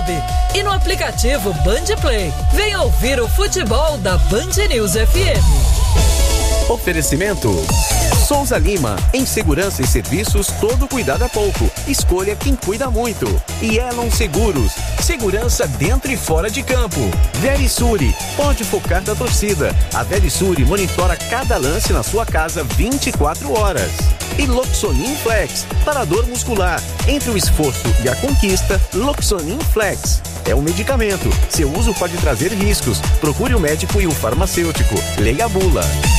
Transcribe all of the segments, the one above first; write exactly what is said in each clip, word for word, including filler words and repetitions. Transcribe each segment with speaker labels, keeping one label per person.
Speaker 1: YouTube e no aplicativo Band Play. Venha ouvir o futebol da Band News F M.
Speaker 2: Oferecimento Souza Lima, em segurança e serviços, todo cuidado é pouco. Escolha quem cuida muito. E Elon Seguros, segurança dentro e fora de campo. Verisuri, pode focar da torcida. A Verisuri monitora cada lance na sua casa vinte e quatro horas. E Loxonin Flex, para dor muscular. Entre o esforço e a conquista, Loxonin Flex. É um medicamento. Seu uso pode trazer riscos. Procure o médico e o farmacêutico. Leia a bula.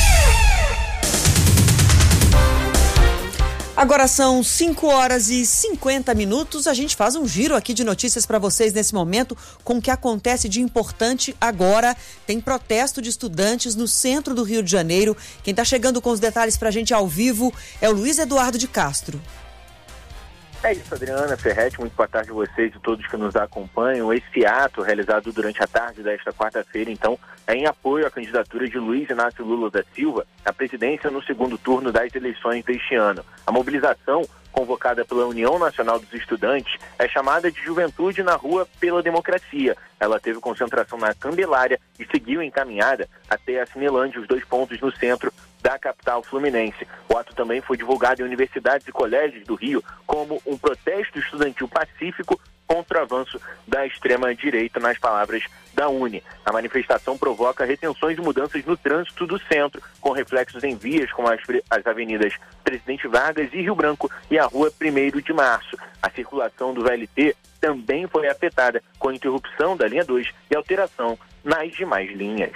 Speaker 3: Agora são cinco horas e cinquenta minutos. A gente faz um giro aqui de notícias para vocês nesse momento com o que acontece de importante agora. Tem protesto de estudantes no centro do Rio de Janeiro. Quem está chegando com os detalhes para a gente ao vivo é o Luiz Eduardo de Castro.
Speaker 4: É isso, Adriana, Ferretti, muito boa tarde a vocês e todos que nos acompanham. Esse ato realizado durante a tarde desta quarta-feira, então, é em apoio à candidatura de Luiz Inácio Lula da Silva à presidência no segundo turno das eleições deste ano. A mobilização, convocada pela União Nacional dos Estudantes, é chamada de Juventude na Rua pela Democracia. Ela teve concentração na Candelária e seguiu encaminhada até a Cinelândia, os dois pontos no centro da capital fluminense. O ato também foi divulgado em universidades e colégios do Rio como um protesto estudantil pacífico contra o avanço da extrema-direita, nas palavras da Uni. A manifestação provoca retenções e mudanças no trânsito do centro, com reflexos em vias como as, as avenidas Presidente Vargas e Rio Branco e a Rua primeiro de Março. A circulação do V L T também foi afetada, com interrupção da linha dois e alteração nas demais linhas.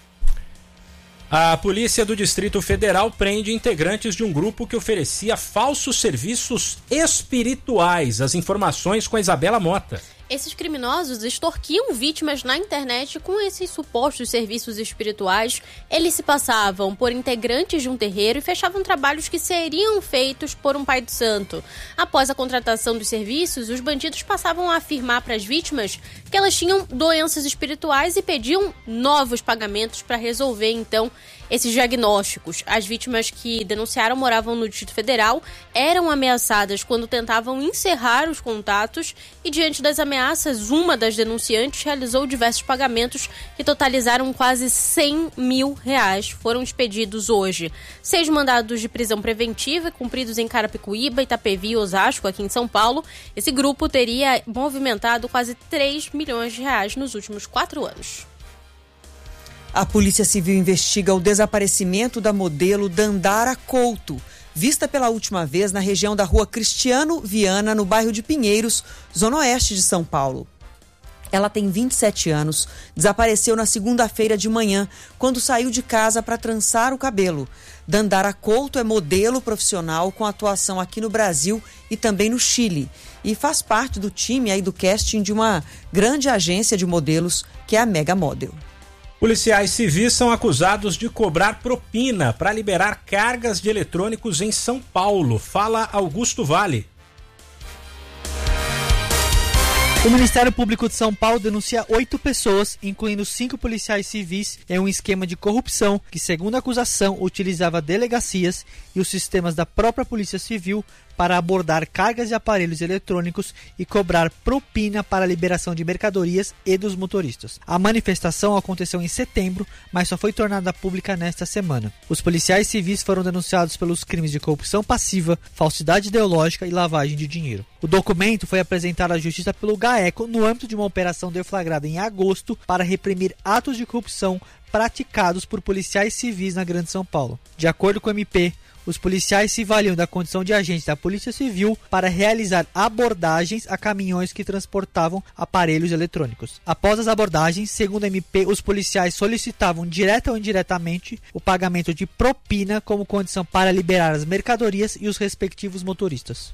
Speaker 5: A Polícia do Distrito Federal prende integrantes de um grupo que oferecia falsos serviços espirituais. As informações com a Isabela Mota.
Speaker 6: Esses criminosos extorquiam vítimas na internet com esses supostos serviços espirituais. Eles se passavam por integrantes de um terreiro e fechavam trabalhos que seriam feitos por um pai de santo. Após a contratação dos serviços, os bandidos passavam a afirmar para as vítimas que elas tinham doenças espirituais e pediam novos pagamentos para resolver, então, esses diagnósticos. As vítimas que denunciaram moravam no Distrito Federal, eram ameaçadas quando tentavam encerrar os contatos e, diante das ameaças, uma das denunciantes realizou diversos pagamentos que totalizaram quase cem mil reais. Foram expedidos hoje seis mandados de prisão preventiva cumpridos em Carapicuíba, Itapevi e Osasco, aqui em São Paulo. Esse grupo teria movimentado quase três milhões de reais nos últimos quatro anos.
Speaker 3: A Polícia Civil investiga o desaparecimento da modelo Dandara Couto, vista pela última vez na região da Rua Cristiano Viana, no bairro de Pinheiros, zona oeste de São Paulo. Ela tem vinte e sete anos, desapareceu na segunda-feira de manhã, quando saiu de casa para trançar o cabelo. Dandara Couto é modelo profissional com atuação aqui no Brasil e também no Chile, e faz parte do time aí do casting de uma grande agência de modelos, que é a Mega Model.
Speaker 5: Policiais civis são acusados de cobrar propina para liberar cargas de eletrônicos em São Paulo. Fala Augusto Vale.
Speaker 7: O Ministério Público de São Paulo denuncia oito pessoas, incluindo cinco policiais civis, em um esquema de corrupção que, segundo a acusação, utilizava delegacias e os sistemas da própria Polícia Civil para abordar cargas de aparelhos eletrônicos e cobrar propina para a liberação de mercadorias e dos motoristas. A manifestação aconteceu em setembro, mas só foi tornada pública nesta semana. Os policiais civis foram denunciados pelos crimes de corrupção passiva, falsidade ideológica e lavagem de dinheiro. O documento foi apresentado à Justiça pelo GAECO no âmbito de uma operação deflagrada em agosto para reprimir atos de corrupção praticados por policiais civis na Grande São Paulo. De acordo com o M P, os policiais se valiam da condição de agentes da Polícia Civil para realizar abordagens a caminhões que transportavam aparelhos eletrônicos. Após as abordagens, segundo o M P, os policiais solicitavam direta ou indiretamente o pagamento de propina como condição para liberar as mercadorias e os respectivos motoristas.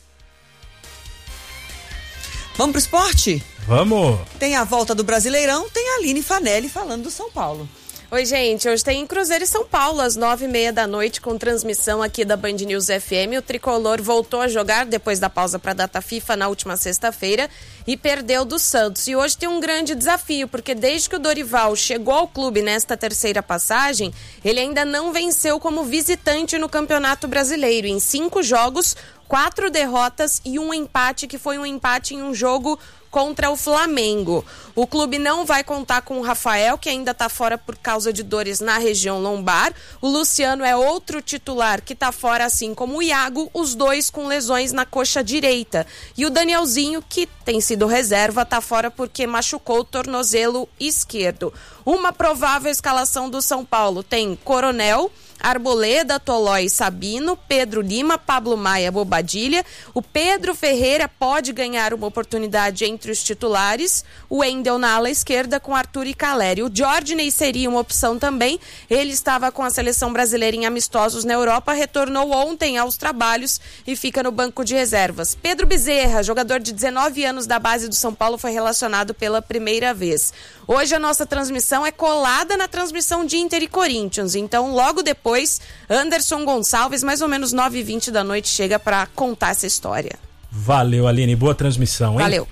Speaker 3: Vamos pro esporte?
Speaker 5: Vamos!
Speaker 3: Tem a volta do Brasileirão, tem a Aline Fanelli falando do São Paulo.
Speaker 8: Oi, gente, hoje tem Cruzeiro e São Paulo às nove e meia da noite com transmissão aqui da Band News F M. O tricolor voltou a jogar depois da pausa para a data FIFA na última sexta-feira e perdeu do Santos. E hoje tem um grande desafio, porque desde que o Dorival chegou ao clube nesta terceira passagem, ele ainda não venceu como visitante no Campeonato Brasileiro. Em cinco jogos, quatro derrotas e um empate, que foi um empate em um jogo contra o Flamengo. O clube não vai contar com o Rafael, que ainda está fora por causa de dores na região lombar. O Luciano é outro titular que está fora, assim como o Iago, os dois com lesões na coxa direita. E o Danielzinho, que tem sido reserva, está fora porque machucou o tornozelo esquerdo. Uma provável escalação do São Paulo tem Coronel, Arboleda, Tolói e Sabino, Pedro Lima, Pablo Maia, Bobadilha. O Pedro Ferreira pode ganhar uma oportunidade entre os titulares. O Wendel na ala esquerda com Arthur e Caleri. O Jorginey seria uma opção também. Ele estava com a seleção brasileira em amistosos na Europa, retornou ontem aos trabalhos e fica no banco de reservas. Pedro Bezerra, jogador de dezenove anos da base do São Paulo, foi relacionado pela primeira vez. Hoje a nossa transmissão é colada na transmissão de Inter e Corinthians, então logo depois Anderson Gonçalves, mais ou menos nove e vinte da noite, chega para contar essa história.
Speaker 5: Valeu, Aline, boa transmissão, hein?
Speaker 8: Valeu.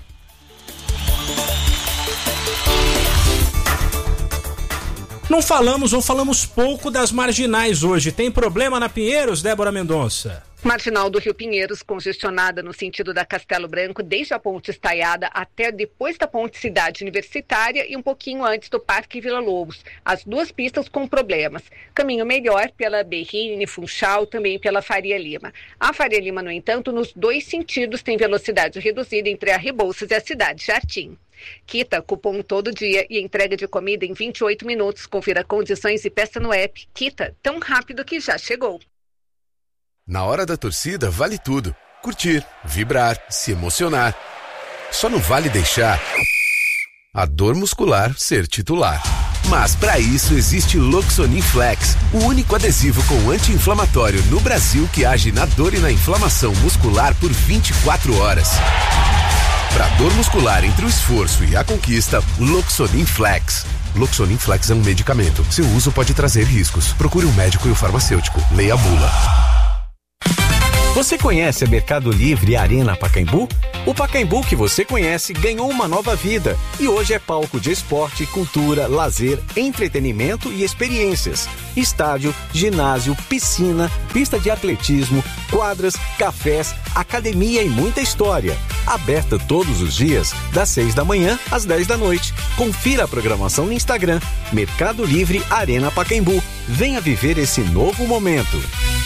Speaker 5: Não falamos ou falamos pouco das marginais hoje. Tem problema na Pinheiros, Débora Mendonça?
Speaker 9: Marginal do Rio Pinheiros, congestionada no sentido da Castelo Branco, desde a ponte Estaiada até depois da ponte Cidade Universitária e um pouquinho antes do Parque Vila Lobos. As duas pistas com problemas. Caminho melhor pela Berrine, Funchal, também pela Faria Lima. A Faria Lima, no entanto, nos dois sentidos tem velocidade reduzida entre a Rebouças e a Cidade Jardim. Quita, cupom todo dia e entrega de comida em vinte e oito minutos. Confira condições e peça no app. Quita, tão rápido que já chegou.
Speaker 10: Na hora da torcida, vale tudo. Curtir, vibrar, se emocionar. Só não vale deixar a dor muscular ser titular. Mas para isso existe Loxonin Flex, o único adesivo com anti-inflamatório no Brasil que age na dor e na inflamação muscular por vinte e quatro horas. Para dor muscular entre o esforço e a conquista, Loxonin Flex. Loxonin Flex é um medicamento. Seu uso pode trazer riscos. Procure um médico e o farmacêutico. Leia a bula.
Speaker 2: Você conhece a Mercado Livre Arena Pacaembu? O Pacaembu que você conhece ganhou uma nova vida e hoje é palco de esporte, cultura, lazer, entretenimento e experiências. Estádio, ginásio, piscina, pista de atletismo, quadras, cafés, academia e muita história. Aberta todos os dias, das seis da manhã às dez da noite. Confira a programação no Instagram, Mercado Livre Arena Pacaembu. Venha viver esse novo momento.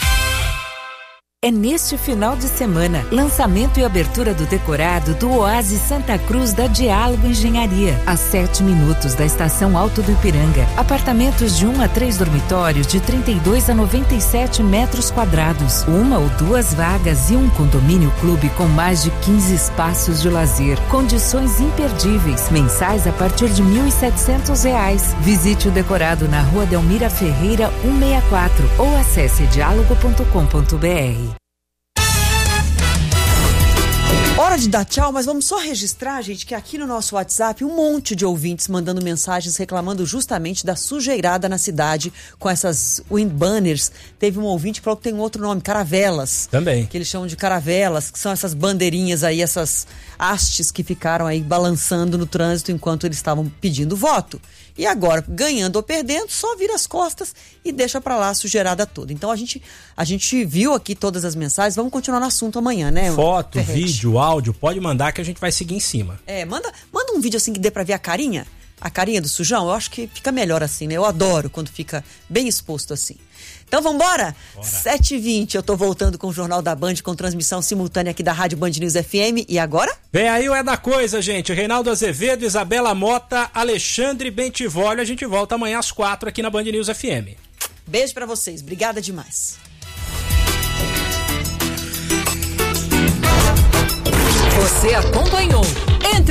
Speaker 11: É neste final de semana, lançamento e abertura do decorado do Oásis Santa Cruz da Diálogo Engenharia, a sete minutos da estação Alto do Ipiranga. Apartamentos de um a três dormitórios de trinta e dois a noventa e sete metros quadrados, uma ou duas vagas e um condomínio clube com mais de quinze espaços de lazer. Condições imperdíveis, mensais a partir de mil e setecentos reais. Visite o decorado na Rua Delmira Ferreira cento e sessenta e quatro ou acesse diálogo ponto com ponto br.
Speaker 3: Hora de dar tchau, mas vamos só registrar, gente, que aqui no nosso WhatsApp um monte de ouvintes mandando mensagens reclamando justamente da sujeirada na cidade com essas wind banners. Teve um ouvinte que falou que tem um outro nome, caravelas.
Speaker 5: Também.
Speaker 3: Que eles chamam de caravelas, que são essas bandeirinhas aí, essas hastes que ficaram aí balançando no trânsito enquanto eles estavam pedindo voto. E agora, ganhando ou perdendo, só vira as costas e deixa pra lá a sujeirada toda. Então a gente, a gente viu aqui todas as mensagens, vamos continuar no assunto amanhã, né?
Speaker 5: Foto,
Speaker 3: Ferrete.
Speaker 5: vídeo, áudio, pode mandar que a gente vai seguir em cima.
Speaker 3: É, manda, manda um vídeo assim que dê pra ver a carinha, a carinha do sujão. Eu acho que fica melhor assim, né? Eu adoro quando fica bem exposto assim. Então vambora? sete e vinte, eu tô voltando com o Jornal da Band com transmissão simultânea aqui da Rádio Band News F M. E agora?
Speaker 5: Vem aí o É da Coisa, gente. Reinaldo Azevedo, Isabela Mota, Alexandre Bentivolio. A gente volta amanhã às quatro aqui na Band News F M.
Speaker 3: Beijo pra vocês. Obrigada demais.
Speaker 1: Você acompanhou